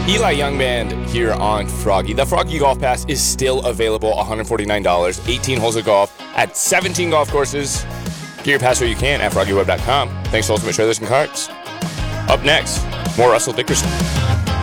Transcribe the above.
Eli Young Band here on Froggy. The Froggy Golf Pass is still available, $149, 18 holes of golf at 17 golf courses. Get your pass where you can at FroggyWeb.com. Thanks to Ultimate Trailers and Carts. Up next, more Russell Dickerson.